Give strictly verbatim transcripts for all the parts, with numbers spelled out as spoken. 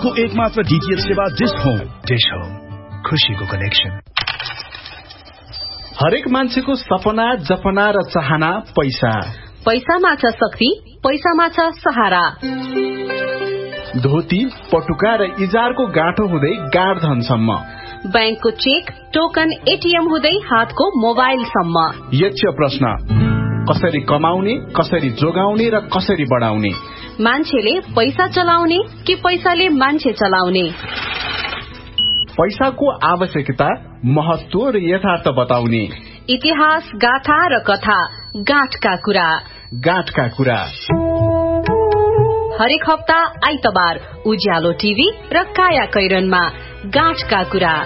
नेपालको एकमात्र डीटीएच सेवा डिश होम। डिश होम, खुशीको कनेक्सन। हरेक मान्छेको सपना, जपना र चाहना पैसा। पैसामा छ शक्ति, पैसामा छ सहारा। धोती, पटुका र इजारको गाँठो हुँदै गाडधनसम्म, बैंकको चेक, टोकन, एटीएम हुँदै हातको मोबाइलसम्म। यक्ष प्रश्न, कसरी कमाउने, कसरी जोगाउने र कसरी बढाउने? मान्छेले पैसा चलाउने कि पैसाले मान्छे चलाउने? पैसाको आवश्यकता, महत्व र यथार्थ बताउने। इतिहास, गाथा र कथा, गाँठका कुरा। गाँठका कुरा हरेक हप्ता आइतबार उज्यालो टिभी र काया कैरनमा गाँठका कुरा।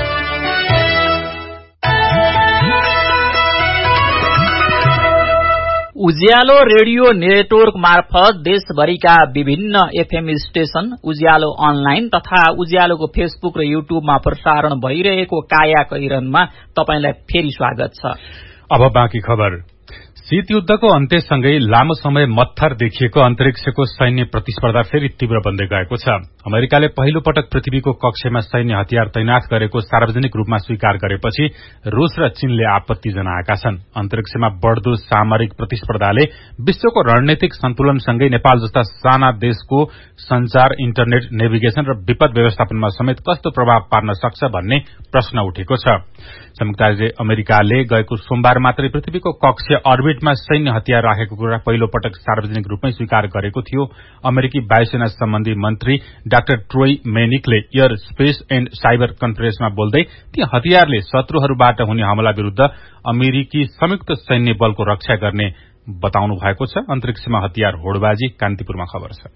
उज्यालो रेडियो नेटवर्क मार्फत देशभरिका विभिन्न एफएम स्टेशन, उज्यालो अनलाइन तथा उज्यालोको फेसबुक र युट्युबमा प्रसारण भइरहेको काया कैरनमा तपाईंलाई फेरि स्वागत छ। अब बाँकी खबर। शीतयुद्धको अन्त्यसँगै लामो समय मत्थर देखिएको अन्तरिक्षको सैन्य प्रतिस्पर्धा फेरि तीव्र बन्दै गएको छ। अमेरिकाले पहिलो पटक पृथ्वीको कक्षमा सैन्य हतियार तैनाथ गरेको सार्वजनिक रूपमा स्वीकार गरेपछि रूस र चीनले आपत्ति जनाएका छन्। अन्तरिक्षमा बढ़दो सामरिक प्रतिस्पर्धाले विश्वको रणनीतिक सन्तुलनसँगै नेपाल जस्ता साना देशको संचार, इन्टरनेट, नेभिगेशन र विपद व्यवस्थापनमा समेत कस्तो प्रभाव पार्न सक्छ भन्ने प्रश्न उठेको छ। संयुक्त राज्य अमेरिकाले गएको सोमबार मात्रै पृथ्वीको कक्षीय अर्बिटमा सैन्य हतियार राखेको कुरा पहिलो पटक सार्वजनिक रूपमै स्वीकार गरेको थियो। अमेरिकी वायुसेना सम्बन्धी मन्त्री doctor Troy मेनिकले air space and cyber कन्फरेन्समा बोल्दै ती हतियारले शत्रुहरूबाट हुने हमला विरूद्ध अमेरिकी संयुक्त सैन्य बलको रक्षा गर्ने बताउनु भएको छ। अन्तरिक्षमा हतियार होडबाजी। कान्तिपुरमा खबर छ।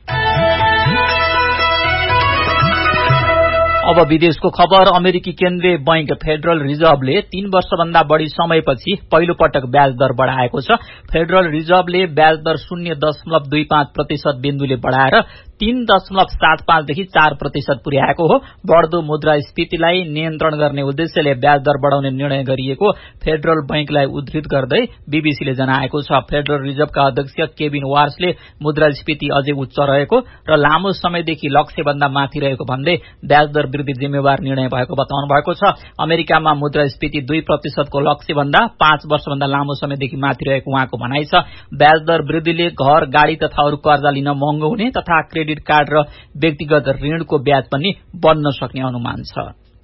अब विदेशको खबर। अमेरिकी केन्द्रीय बैंक फेडरल रिजर्भले तीन वर्षभन्दा बढ़ी समयपछि पहिलो पटक ब्याज दर बढ़ाएको छ। फेडरल रिजर्भले ब्याज दर शून्य दशमलव दुई पाँच प्रतिशत बिन्दुले बढ़ाएर तीन दशमलव सात पाँचदेखि चार प्रतिशत पुर्याएको हो। बढ़दो मुद्रास्फीतिलाई नियन्त्रण गर्ने उद्देश्यले ब्याज दर बढ़ाउने निर्णय गरिएको फेडरल बैंकलाई उद्धृत गर्दै बीबीसीले जनाएको छ। फेडरल रिजर्भका अध्यक्ष केभिन वार्सले मुद्रास्फीति अझै उच्च रहेको र लामो समयदेखि लक्ष्यभन्दा माथि रहेको भन्दै ब्याज दर वृद्धि जिम्मेवार निर्णय भएको बताउनु भएको छ। अमेरिकामा मुद्रास्फीति दुई प्रतिशतको लक्ष्यभन्दा पाँच वर्षभन्दा लामो समयदेखि माथि रहेको उहाँको भनाइ छ। ब्याज दर वृद्धिले घर, गाड़ी तथा अरू कर्जा लिन महँगो हुने तथा क्रेडिट कार्ड र व्यक्तिगत ऋणको ब्याज पनि बढ्न सक्ने अनुमान छ।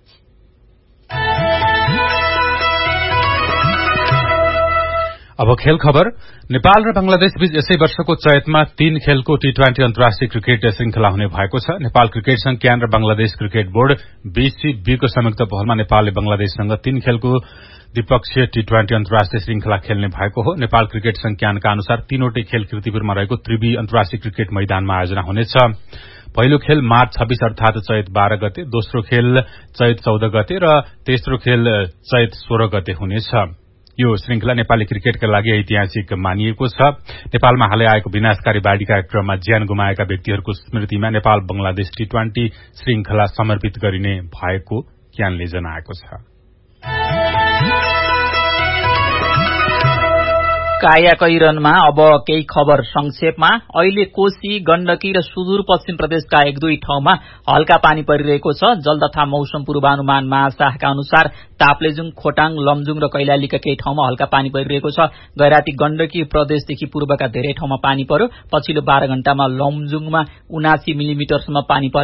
अब खेल खबर। नेपाल र बंगलादेश बीच यसै वर्षको चैतमा तीन खेलको टी ट्वेन्टी अन्तर्राष्ट्रिय क्रिकेट श्रृंखला हुने भएको छ। नेपाल क्रिकेट संज्ञान र बंगलादेश क्रिकेट बोर्ड बीसीबीको संयुक्त पहलमा नेपालले बंगलादेशसँग तीन खेलको द्विपक्षीय टी ट्वेन्टी अन्तर्राष्ट्रिय श्रृंखला खेल्ने भएको हो। नेपाल क्रिकेट संज्ञानका अनुसार तीनवटै खेल कीर्तिपुरमा रहेको त्रिवी अन्तर्राष्ट्रिय क्रिकेट मैदानमा आयोजना हुनेछ। पहिलो खेल मार्च छब्बीस अर्थात चैत बाह्र गते, दोस्रो खेल चैत चौध गते र तेस्रो खेल चैत सोह्र गते हुनेछ। यो श्रृंखला नेपाली क्रिकेटका लागि ऐतिहासिक मानिएको छ। नेपालमा हालै आएको विनाशकारी बाढ़ीका क्रममा ज्यान गुमाएका व्यक्तिहरूको स्मृतिमा नेपाल बंगलादेश टी ट्वेन्टी श्रृंखला समर्पित गरिने भएको क्यानले जनाएको छ। काया कैरनमा अब केही खबर संक्षेपमा। अहिले कोशी, गण्डकी र सुदूरपश्चिम प्रदेशका एक दुई ठाउँमा हल्का पानी परिरहेको छ। जल तथा मौसम पूर्वानुमान महाशाखाका अनुसार ताप्लेजुङ, खोटाङ, लमजुङ र कैलालीका केही ठाउँमा हल्का पानी परिरहेको छ। गैराती गण्डकी प्रदेशदेखि पूर्वका धेरै ठाउँमा पानी पर्यो। पछिल्लो बाह्र घण्टामा लमजुङमा उनासी मिलिमिटरसम्म पानी पर्यो।